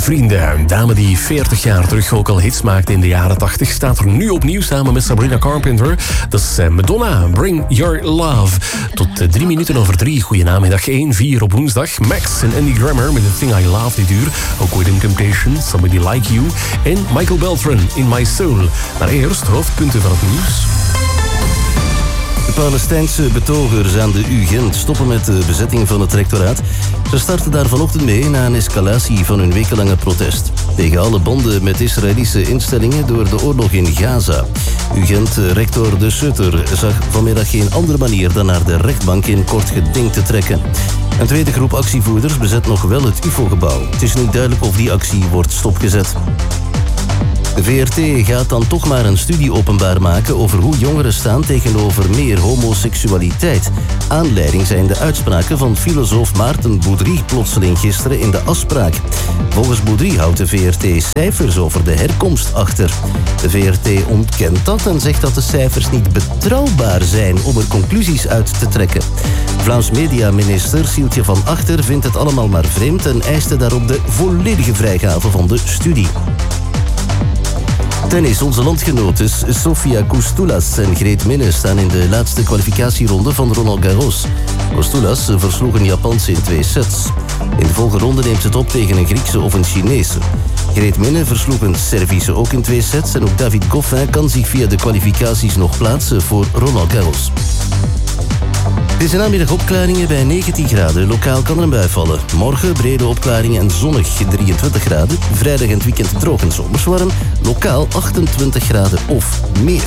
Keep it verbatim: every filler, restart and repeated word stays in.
vrienden. Een dame die veertig jaar terug ook al hits maakte in de jaren tachtig... staat er nu opnieuw samen met Sabrina Carpenter. Dat is Madonna, Bring Your Love. Tot drie minuten over drie. Goedenamiddag, één vier op woensdag. Max en Andy Grammer met The Thing I Love dit uur. Ook Within Temptation, Somebody Like You. En Michael Beltran, In My Soul. Maar eerst hoofdpunten van het nieuws. De Palestijnse betogers aan de U Gent stoppen met de bezetting van het rectoraat. Ze starten daar vanochtend mee na een escalatie van hun wekenlange protest. Tegen alle banden met Israëlische instellingen door de oorlog in Gaza. U Gent-rector De Sutter zag vanmiddag geen andere manier dan naar de rechtbank in kort geding te trekken. Een tweede groep actievoerders bezet nog wel het U F O-gebouw. Het is niet duidelijk of die actie wordt stopgezet. De V R T gaat dan toch maar een studie openbaar maken over hoe jongeren staan tegenover meer homoseksualiteit. Aanleiding zijn de uitspraken van filosoof Maarten Boudry plotseling gisteren in de afspraak. Volgens Boudry houdt de V R T cijfers over de herkomst achter. De V R T ontkent dat en zegt dat de cijfers niet betrouwbaar zijn om er conclusies uit te trekken. Vlaams mediaminister Sieltje van Achter vindt het allemaal maar vreemd en eiste daarop de volledige vrijgave van de studie. Tennis, onze landgenoten Sofia Koustoulas en Greet Minne staan in de laatste kwalificatieronde van Roland Garros. Koustoulas versloeg een Japanse in twee sets. In de volgende ronde neemt ze het op tegen een Griekse of een Chinese. Greet Minne versloeg een Servische ook in twee sets en ook David Goffin kan zich via de kwalificaties nog plaatsen voor Roland Garros. Deze namiddag opklaringen bij negentien graden. Lokaal kan er een bui vallen. Morgen brede opklaringen en zonnig drieëntwintig graden. Vrijdag en het weekend droog en zomers warm. Lokaal achtentwintig graden of meer.